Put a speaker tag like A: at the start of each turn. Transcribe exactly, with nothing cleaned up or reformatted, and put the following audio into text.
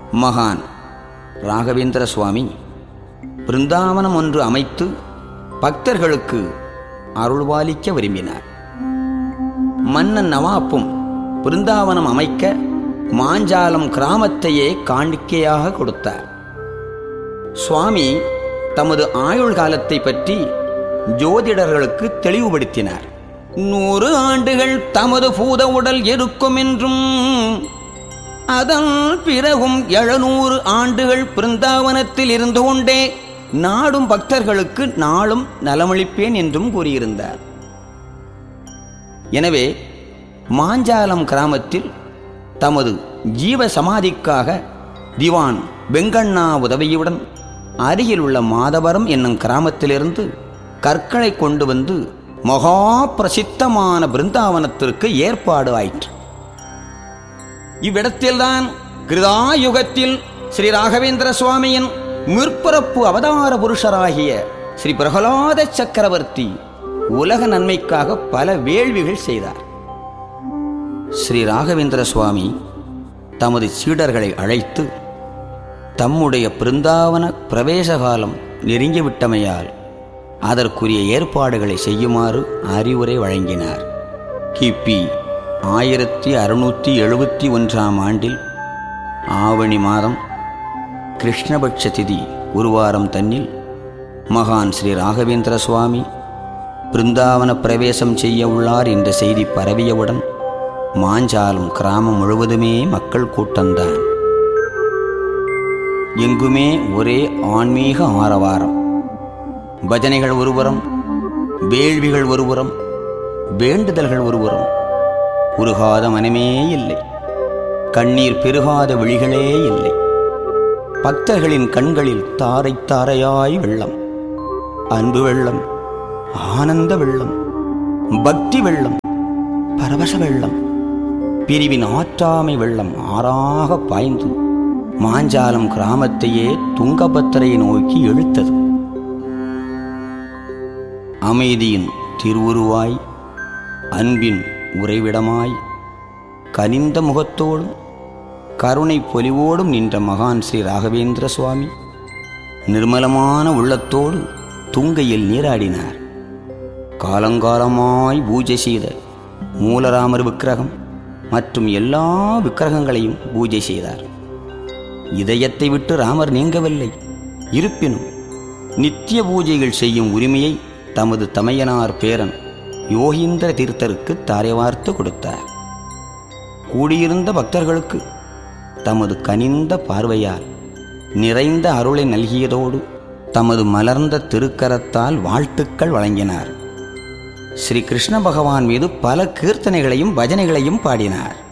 A: மகான் ராகவேந்திர சுவாமி பிருந்தாவனம் ஒன்று அமைத்து பக்தர்களுக்கு அருள்வாளிக்க விரும்பினார். மன்னன் நவாப்பும் பிருந்தாவனம் அமைக்க மாஞ்சாலம் கிராமத்தையே காணிக்கையாக கொடுத்தார். சுவாமி தமது ஆயுள் காலத்தை பற்றி ஜோதிடர்களுக்கு தெளிவுபடுத்தினார். நூறு ஆண்டுகள் தமது பூத உடல் இருக்கும் என்றும் அதன் பிறகும் எழுநூறு ஆண்டுகள் பிருந்தாவனத்தில் இருந்து கொண்டே நாடும் பக்தர்களுக்கு நாளும் நலமளிப்பேன் என்றும் கூறியிருந்தார். எனவே மாஞ்சாலம் கிராமத்தில் தமது ஜீவ சமாதிக்காக திவான் வெங்கண்ணா உதவியுடன் அருகில் உள்ள மாதவரம் என்னும் கிராமத்திலிருந்து கற்களை கொண்டு வந்து மகா பிரசித்தமான பிருந்தாவனத்திற்கு ஏற்பாடு ஆயிற்று. இவ்விடத்தில்தான் கிருதாயுகத்தில் ஸ்ரீ ராகவேந்திர சுவாமியின் முற்பிறப்பு அவதார புருஷராகிய ஸ்ரீ பிரகலாத சக்கரவர்த்தி உலக நன்மைக்காக பல வேள்விகள் செய்தார். ஸ்ரீ ராகவேந்திர சுவாமி தமது சீடர்களை அழைத்து தம்முடைய பிருந்தாவன பிரவேசகாலம் நெருங்கிவிட்டமையால் அதற்குரிய ஏற்பாடுகளை செய்யுமாறு அறிவுரை வழங்கினார். கிபி ஆயிரத்தி அறுநூற்றி எழுபத்தி ஒன்றாம் ஆண்டில் ஆவணி மாதம் கிருஷ்ணபட்ச திதி குருவாரம் தன்னில் மகான் ஸ்ரீ ராகவேந்திர சுவாமி பிருந்தாவன பிரவேசம் செய்ய உள்ளார் என்ற செய்தி பரவியவுடன் மாஞ்சாலம் கிராமம் முழுவதுமே மக்கள் கூட்டம்தான். எங்குமே ஒரே ஆன்மீக ஆரவாரம். பஜனைகள் ஒருபுறம், வேள்விகள் ஒருபுறம், வேண்டுதல்கள் ஒருபுறம். உருகாத மனமே இல்லை, கண்ணீர் பெருகாத விழிகளே இல்லை. பக்தர்களின் கண்களில் தாரை தாரையாய் வெள்ளம், அன்பு வெள்ளம், ஆனந்த வெள்ளம், பக்தி வெள்ளம், பரவச வெள்ளம், பிரிவின் ஆற்றாமை வெள்ளம் ஆறாக பாய்ந்து மாஞ்சாலம் கிராமத்தையே துங்கபத்திரையை நோக்கி இழுத்தது. அமைதியின் திருவுருவாய், அன்பின் உறைவிடமாய், கனிந்த முகத்தோடும் கருணை பொலிவோடும் நின்ற மகான் ஸ்ரீ ராகவேந்திர சுவாமி நிர்மலமான உள்ளத்தோடு துங்கையில் நீராடினார். காலங்காலமாய் பூஜை செய்த மூலராமர் விக்கிரகம் மற்றும் எல்லா விக்கிரகங்களையும் பூஜை செய்தார். இதயத்தை விட்டு ராமர் நீங்கவில்லை. இருப்பினும் நித்திய பூஜைகள் செய்யும் உரிமையை தமது தமையனார் பேரன் யோகீந்திர தீர்த்தருக்கு தாரைவார்த்து கொடுத்தார். கூடியிருந்த பக்தர்களுக்கு தமது கனிந்த பார்வையால் நிறைந்த அருளை நல்கியதோடு தமது மலர்ந்த திருக்கரத்தால் வாழ்த்துக்கள் வழங்கினார். ஸ்ரீ கிருஷ்ண பகவான் மீது பல கீர்த்தனைகளையும் பஜனைகளையும் பாடினார்.